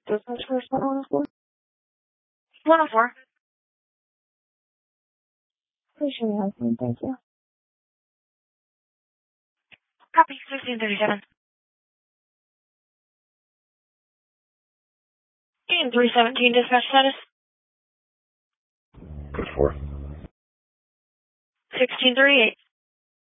Dispatch first 104. 104. Please show me husband, thank you. Copy, 1637. And 317 dispatch status. Push 4. 1638.